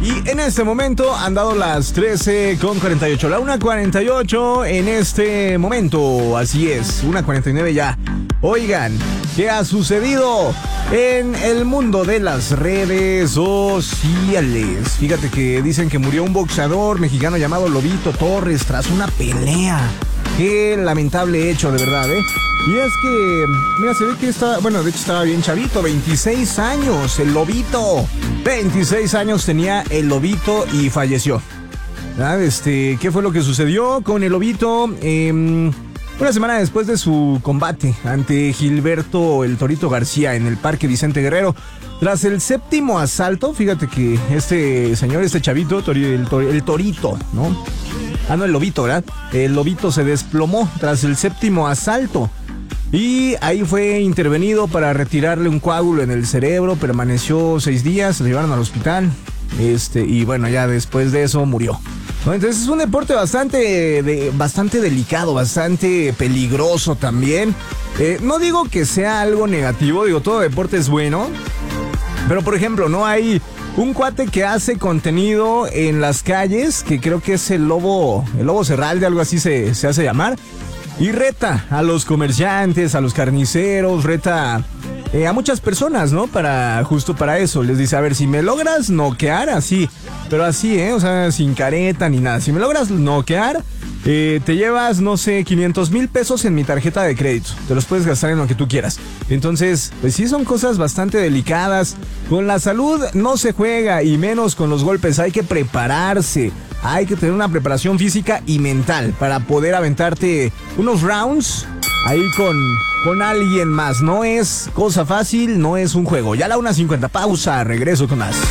Y en este momento han dado las 13:48, la 1:48 en este momento, así es, 1:49 ya. Oigan, ¿qué ha sucedido en el mundo de las redes sociales? Fíjate que dicen que murió un boxeador mexicano llamado Lobito Torres tras una pelea. Qué lamentable hecho, de verdad, ¿eh? Y es que, mira, se ve que estaba, bueno, de hecho estaba bien chavito, 26 años, el Lobito. 26 años tenía el Lobito y falleció. ¿Verdad? ¿Qué fue lo que sucedió con el Lobito? Una semana después de su combate ante Gilberto el Torito García en el Parque Vicente Guerrero, tras el séptimo asalto, fíjate que este chavito, el Torito, ¿no? Ah, no, el Lobito, ¿verdad? El Lobito se desplomó tras el séptimo asalto. Y ahí fue intervenido para retirarle un coágulo en el cerebro, permaneció 6 días, lo llevaron al hospital, y bueno, ya después de eso murió. Entonces es un deporte bastante delicado, bastante peligroso también. No digo que sea algo negativo, digo, todo deporte es bueno, pero por ejemplo, no hay un cuate que hace contenido en las calles, que creo que es el lobo Cerralde, algo así se hace llamar. Y reta a los comerciantes, a los carniceros, reta a muchas personas, ¿no? Justo para eso. Les dice, a ver, si me logras noquear, así, pero así, o sea, sin careta ni nada. Si me logras noquear, te llevas, no sé, 500,000 pesos en mi tarjeta de crédito. Te los puedes gastar en lo que tú quieras. Entonces, pues sí, son cosas bastante delicadas. Con la salud no se juega, y menos con los golpes. Hay que prepararse. Hay que tener una preparación física y mental para poder aventarte unos rounds ahí con alguien más. No es cosa fácil, no es un juego. Ya a la 1:50, pausa, regreso con más.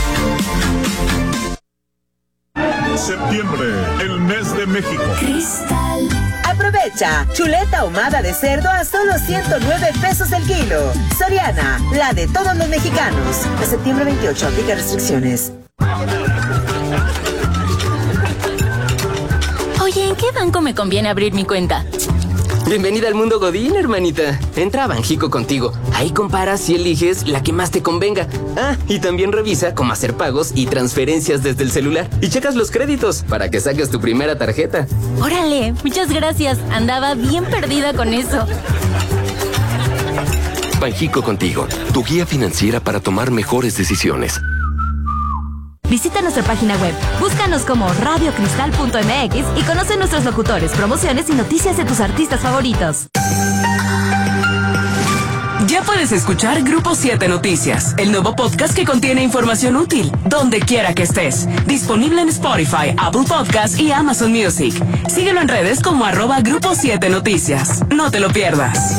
Septiembre, el mes de México. Cristal. Aprovecha, chuleta ahumada de cerdo a solo 109 pesos el kilo. Soriana, la de todos los mexicanos. De septiembre 28, aplica restricciones. Oye, ¿en qué banco me conviene abrir mi cuenta? Bienvenida al mundo Godín, hermanita. Entra a Banjico Contigo. Ahí comparas y eliges la que más te convenga. Ah, y también revisa cómo hacer pagos y transferencias desde el celular. Y checas los créditos para que saques tu primera tarjeta. Órale, muchas gracias. Andaba bien perdida con eso. Banjico Contigo, tu guía financiera para tomar mejores decisiones. Visita nuestra página web, búscanos como radiocristal.mx y conoce nuestros locutores, promociones y noticias de tus artistas favoritos. Ya puedes escuchar Grupo 7 Noticias, el nuevo podcast que contiene información útil, donde quiera que estés. Disponible en Spotify, Apple Podcasts y Amazon Music. Síguelo en redes como @Grupo 7 Noticias. No te lo pierdas.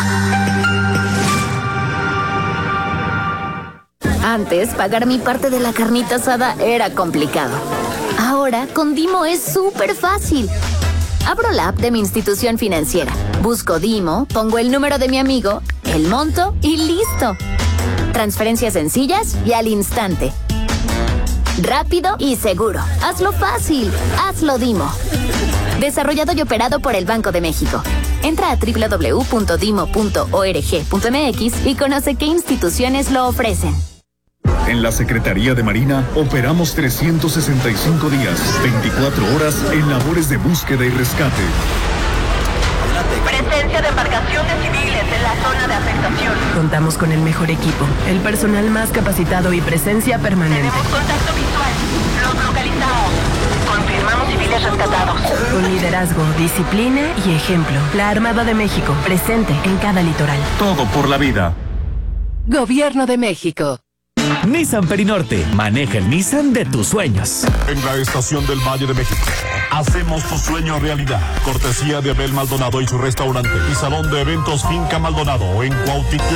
Antes, pagar mi parte de la carnita asada era complicado. Ahora, con Dimo es súper fácil. Abro la app de mi institución financiera, busco Dimo, pongo el número de mi amigo, el monto y listo. Transferencias sencillas y al instante. Rápido y seguro. Hazlo fácil. Hazlo Dimo. Desarrollado y operado por el Banco de México. Entra a www.dimo.org.mx y conoce qué instituciones lo ofrecen. En la Secretaría de Marina operamos 365 días, 24 horas en labores de búsqueda y rescate. Presencia de embarcaciones civiles en la zona de afectación. Contamos con el mejor equipo, el personal más capacitado y presencia permanente. Tenemos contacto visual. Los localizamos. Confirmamos civiles rescatados. Con liderazgo, disciplina y ejemplo. La Armada de México, presente en cada litoral. Todo por la vida. Gobierno de México. Nissan Perinorte. Maneja el Nissan de tus sueños. En la estación del Valle de México, hacemos tu sueño realidad. Cortesía de Abel Maldonado y su restaurante y salón de eventos Finca Maldonado en Cuautitlán.